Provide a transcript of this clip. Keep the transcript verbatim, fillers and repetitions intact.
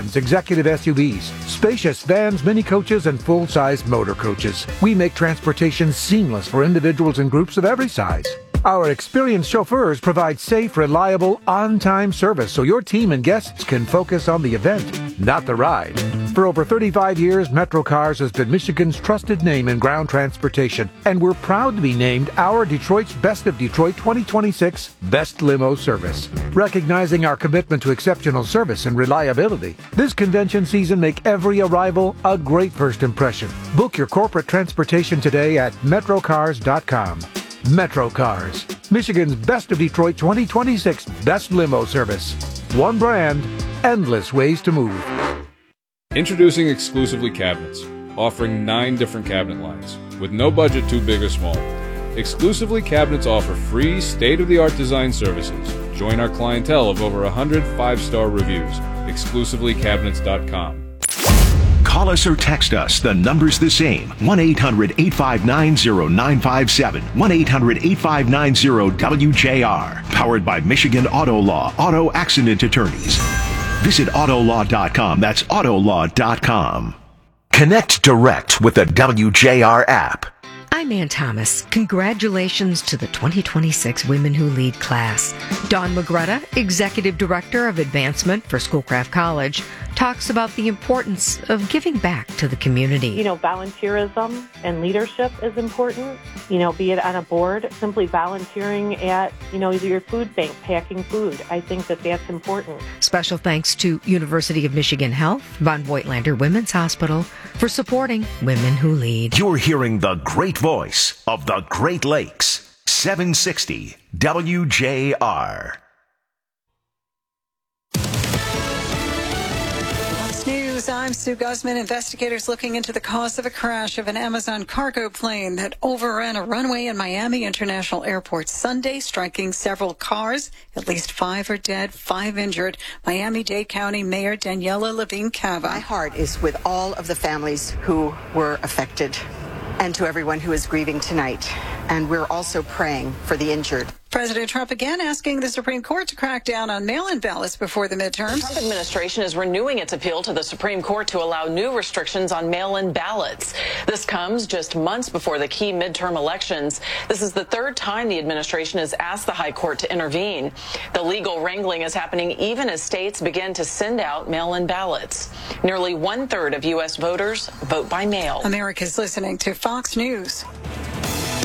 vans, executive S U Vs, spacious vans, mini coaches, and full-size motor coaches. We make transportation seamless for individuals and groups of every size. Our experienced chauffeurs provide safe, reliable, on-time service so your team and guests can focus on the event, not the ride. For over thirty-five years, MetroCars has been Michigan's trusted name in ground transportation, and we're proud to be named our Detroit's Best of Detroit twenty twenty-six Best Limo Service. Recognizing our commitment to exceptional service and reliability, this convention season make every arrival a great first impression. Book your corporate transportation today at metro cars dot com. MetroCars, Michigan's Best of Detroit twenty twenty-six Best Limo Service. One brand, endless ways to move. Introducing Exclusively Cabinets, offering nine different cabinet lines, with no budget too big or small. Exclusively Cabinets offer free, state-of-the-art design services. Join our clientele of over one hundred five-star reviews. exclusively cabinets dot com. Call us or text us. The number's the same. one eight hundred eight five nine zero nine five seven. one eight hundred eight five nine zero W J R. Powered by Michigan Auto Law, Auto Accident Attorneys. Visit auto law dot com. That's auto law dot com. Connect direct with the W J R app. I'm Ann Thomas. Congratulations to the twenty twenty-six Women Who Lead class. Dawn Magretta, Executive Director of Advancement for Schoolcraft College, talks about the importance of giving back to the community. You know, volunteerism and leadership is important. You know, be it on a board, simply volunteering at, you know, your food bank, packing food. I think that that's important. Special thanks to University of Michigan Health, Von Voigtlander Women's Hospital for supporting Women Who Lead. You're hearing the great voice of the Great Lakes. seven sixty W J R. News. I'm Sue Guzman. Investigators looking into the cause of a crash of an Amazon cargo plane that overran a runway in Miami International Airport Sunday, striking several cars. At least five are dead, five injured. Miami-Dade County Mayor Daniela Levine Cava. My heart is with all of the families who were affected and to everyone who is grieving tonight. And we're also praying for the injured. President Trump again asking the Supreme Court to crack down on mail-in ballots before the midterms. The Trump administration is renewing its appeal to the Supreme Court to allow new restrictions on mail-in ballots. This comes just months before the key midterm elections. This is the third time the administration has asked the High Court to intervene. The legal wrangling is happening even as states begin to send out mail-in ballots. Nearly one-third of U S voters vote by mail. America's listening to Fox News.